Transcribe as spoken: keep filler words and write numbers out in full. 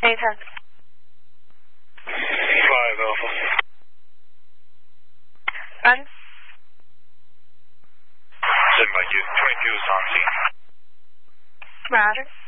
Anytime. Five Alpha. Roger. Send by you. twenty-two is on scene. Roger.